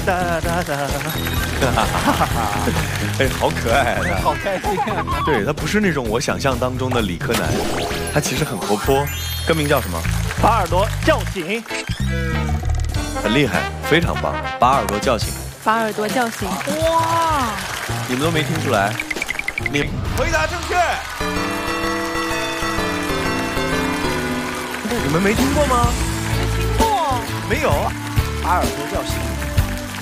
哒哒哒， 哎，好可爱啊！ 好开心啊！ 对，他不是那种我想象当中的理科男，他其实很活泼。歌名叫什么？ 把耳朵叫醒。 很厉害，非常棒！把耳朵叫醒。 把耳朵叫醒。哇！ 你们都没听出来？你回答正确。你们没听过吗？ 没听过。 没有。 把耳朵叫醒。